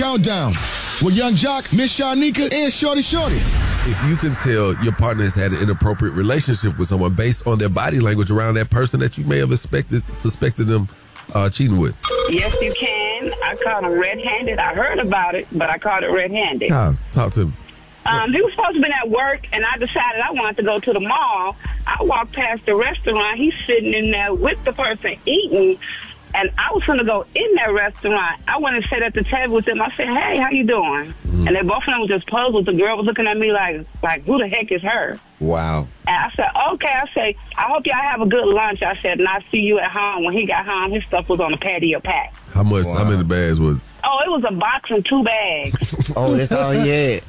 Countdown with Young Jock, Miss Shanika, and Shorty Shorty. If you can tell your partner has had an inappropriate relationship with someone based on their body language around that person that you may have suspected them cheating with. Yes, you can. I caught him red-handed. I heard about it, but I caught it red-handed. How? Talk to him. He was supposed to be at work, and I decided I wanted to go to the mall. I walked past the restaurant. He's sitting in there with the person eating, and I was going to go in that restaurant. I went and sat at the table with them. I said, hey, how you doing? And they both of them were just puzzled. The girl was looking at me like who the heck is her? Wow. And I said, okay. I said, I hope y'all have a good lunch. I said, and I'll see you at home. When he got home, his stuff was on the patio packed. How much? Wow. How many bags was it? Oh, it was a box and 2 bags. Oh, that's all he had.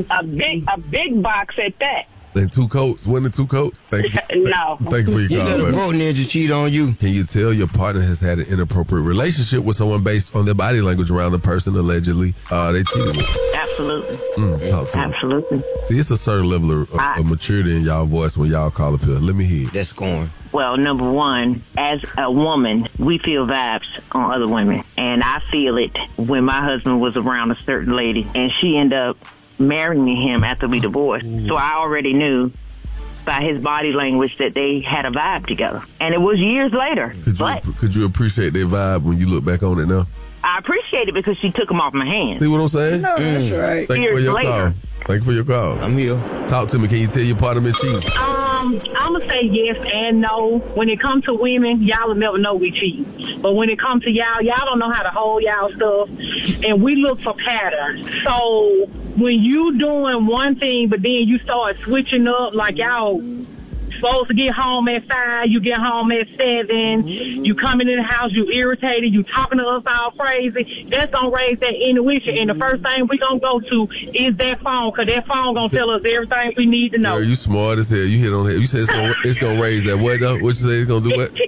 A big box at that. And 2 coats? One and 2 coats? Thank you. No. Thank you for You your let call, a baby. road ninja cheat on you. Can you tell your partner has had an inappropriate relationship with someone based on their body language around the person allegedly they cheated with? Absolutely. Talk to him. Absolutely. See, it's a certain level of maturity in y'all voice when y'all call up here. Let me hear it. That's going. Well, number one, as a woman, we feel vibes on other women. And I feel it when my husband was around a certain lady and she ended up marrying him after we divorced. So I already knew by his body language that they had a vibe together. And it was years later. Could you appreciate their vibe when you look back on it now? I appreciate it because she took him off my hands. See what I'm saying? No, that's right. Thank you for your call. Thank you for your call. I'm here. Talk to me. Can you tell your partner been cheating? I'm going to say yes and no. When it comes to women, y'all will never know we cheat. But when it comes to y'all don't know how to hold y'all stuff. And we look for patterns. So when you doing one thing, but then you start switching up, like y'all supposed to get home at 5, you get home at 7, you coming in the house, you irritated, you talking to us all crazy, that's going to raise that intuition. And the first thing we going to go to is that phone, because that phone going to tell us everything we need to know. Girl, you smart as hell. You hit on it. You said it's gonna raise that what though? What you say it's going to do what?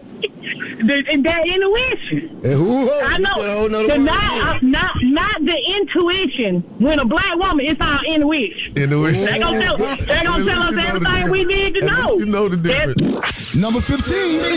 That intuition. I know. Not the intuition. When a black woman, it's our intuition. Intuition. They gonna tell us everything we need to know. You know the difference. Number 15.